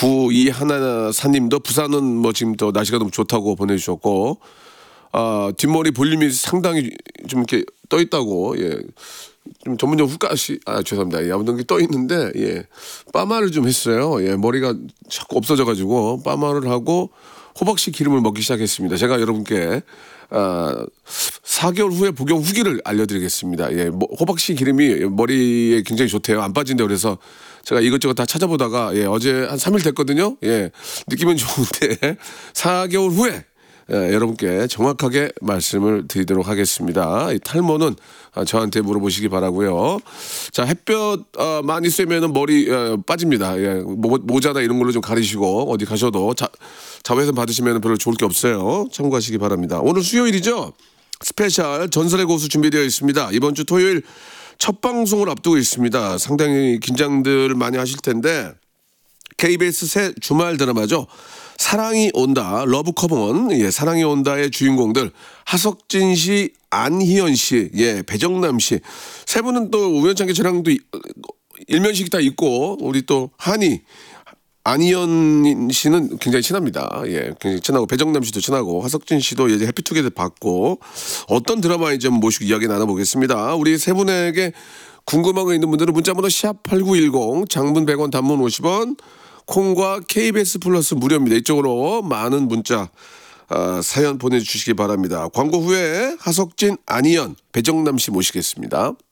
9214님도 부산은 뭐 지금 또 날씨가 너무 좋다고 보내주셨고, 뒷머리 볼륨이 상당히 좀 이렇게 떠 있다고, 예. 좀 전문용 후가시, 죄송합니다. 예, 아무튼 떠 있는데, 예. 빠마를 좀 했어요. 예, 머리가 자꾸 없어져가지고, 빠마를 하고, 호박씨 기름을 먹기 시작했습니다. 제가 여러분께, 4개월 후에 복용 후기를 알려드리겠습니다. 예, 호박씨 기름이 머리에 굉장히 좋대요. 안 빠진다 그래서 제가 이것저것 다 찾아보다가, 예, 어제 한 3일 됐거든요. 예, 느낌은 좋은데, 4개월 후에, 예, 여러분께 정확하게 말씀을 드리도록 하겠습니다. 이 탈모는 저한테 물어보시기 바라고요. 자, 햇볕 많이 쐬면은 머리 빠집니다. 예, 모자나 이런 걸로 좀 가리시고 어디 가셔도 자외선 받으시면 별로 좋을 게 없어요. 참고하시기 바랍니다. 오늘 수요일이죠. 스페셜 전설의 고수 준비되어 있습니다. 이번 주 토요일 첫 방송을 앞두고 있습니다. 상당히 긴장들 많이 하실 텐데 KBS 새 주말 드라마죠. 사랑이 온다, 러브커먼, 예, 사랑이 온다의 주인공들 하석진 씨, 안희연 씨, 예, 배정남 씨 세 분은 또 우연찮게 저랑도 일면식 다 있고 우리 또 안희연 씨는 굉장히 친합니다. 예, 굉장히 친하고 배정남 씨도 친하고 하석진 씨도 이제 해피투게더 받고 어떤 드라마인지 한번 모시고 이야기 나눠보겠습니다. 우리 세 분에게 궁금한 거 있는 분들은 문자번호 샵8910 장문 100원 단문 50원 콩과 KBS 플러스 무료입니다. 이쪽으로 많은 문자 사연 보내주시기 바랍니다. 광고 후에 하석진, 안희연, 배정남 씨 모시겠습니다.